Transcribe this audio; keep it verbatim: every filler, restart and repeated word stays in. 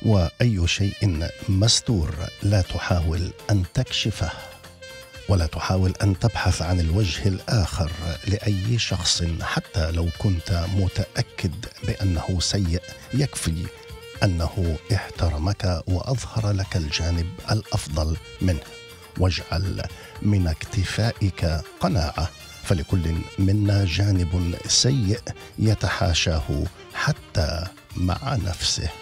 وأي شيء مستور لا تحاول أن تكشفه، ولا تحاول أن تبحث عن الوجه الآخر لأي شخص حتى لو كنت متأكد بأنه سيء. يكفي أنه احترمك وأظهر لك الجانب الأفضل منه، واجعل من اكتفائك قناعة، فلكل منا جانب سيء يتحاشاه حتى مع نفسه.